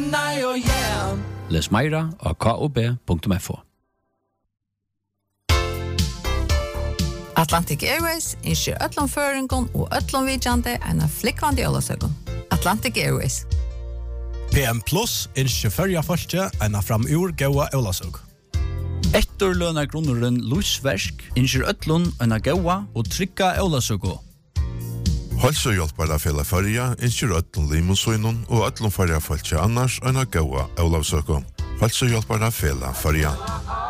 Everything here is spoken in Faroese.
Les meira av kob.fo. Atlantic Airways innskjer öllum føringon og öllum vidjande en flikkvandi jólasøgun. Atlantic Airways. PM Plus innskjer førja folke en framur gaua jólasøg. Etterløna grunneren Lusversk innskjer öllum en gaua og trykka jólasøgu. Hälsohjälpare fela förja innskjer öllum limusøynun og öllum førja folke annars en gaua jólasøgu. Hälsohjälpare fela förja.